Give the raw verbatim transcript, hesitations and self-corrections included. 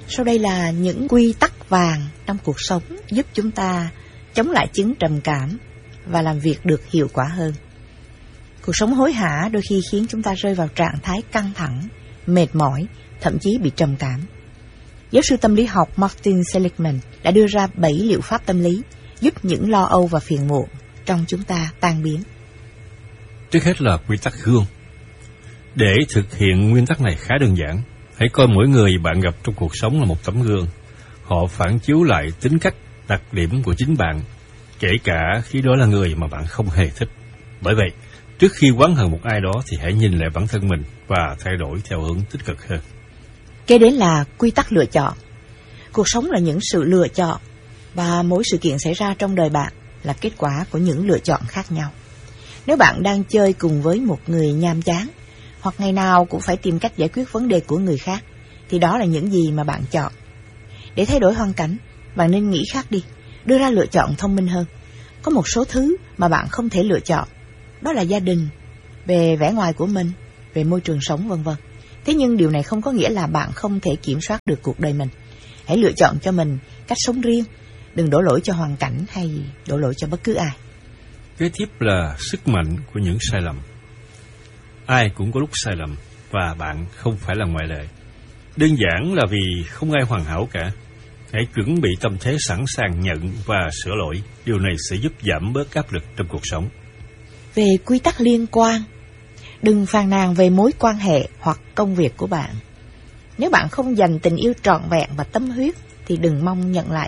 Sau đây là những quy tắc vàng trong cuộc sống giúp chúng ta chống lại chứng trầm cảm và làm việc được hiệu quả hơn. Cuộc sống hối hả đôi khi khiến chúng ta rơi vào trạng thái căng thẳng, mệt mỏi, thậm chí bị trầm cảm. Giáo sư tâm lý học Martin Seligman đã đưa ra bảy liệu pháp tâm lý giúp những lo âu và phiền muộn trong chúng ta tan biến. Trước hết là quy tắc gương. Để thực hiện nguyên tắc này khá đơn giản. Hãy coi mỗi người bạn gặp trong cuộc sống là một tấm gương. Họ phản chiếu lại tính cách, đặc điểm của chính bạn, kể cả khi đó là người mà bạn không hề thích. Bởi vậy, trước khi oán hận một ai đó thì hãy nhìn lại bản thân mình và thay đổi theo hướng tích cực hơn. Kế đến là quy tắc lựa chọn. Cuộc sống là những sự lựa chọn, và mỗi sự kiện xảy ra trong đời bạn là kết quả của những lựa chọn khác nhau. Nếu bạn đang chơi cùng với một người nhàm chán, hoặc ngày nào cũng phải tìm cách giải quyết vấn đề của người khác, thì đó là những gì mà bạn chọn. Để thay đổi hoàn cảnh, bạn nên nghĩ khác đi, đưa ra lựa chọn thông minh hơn. Có một số thứ mà bạn không thể lựa chọn, đó là gia đình, về vẻ ngoài của mình, về môi trường sống vân vân. Thế nhưng điều này không có nghĩa là bạn không thể kiểm soát được cuộc đời mình. Hãy lựa chọn cho mình cách sống riêng, đừng đổ lỗi cho hoàn cảnh hay đổ lỗi cho bất cứ ai. Kế tiếp là sức mạnh của những sai lầm. Ai cũng có lúc sai lầm, và bạn không phải là ngoại lệ. Đơn giản là vì không ai hoàn hảo cả. Hãy chuẩn bị tâm thế sẵn sàng nhận và sửa lỗi. Điều này sẽ giúp giảm bớt áp lực trong cuộc sống. Về quy tắc liên quan, đừng phàn nàn về mối quan hệ hoặc công việc của bạn. Nếu bạn không dành tình yêu trọn vẹn và tâm huyết, thì đừng mong nhận lại